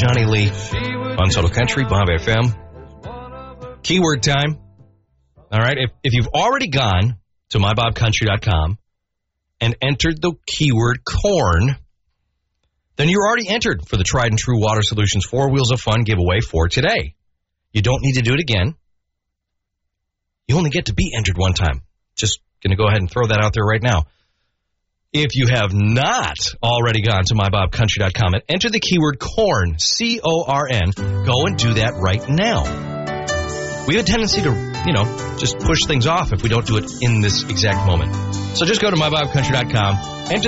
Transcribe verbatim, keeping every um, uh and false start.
Johnny Lee on Total Country, Bob F M. Keyword time. All right, if, if you've already gone to my bob country dot com and entered the keyword corn, then you're already entered for the Tried and True Water Solutions Four Wheels of Fun giveaway for today. You don't need to do it again. You only get to be entered one time. Just going to go ahead and throw that out there right now. If you have not already gone to my bob country dot com and enter the keyword corn, C O R N, go and do that right now. We have a tendency to, you know, just push things off if we don't do it in this exact moment. So just go to my bob country dot com, enter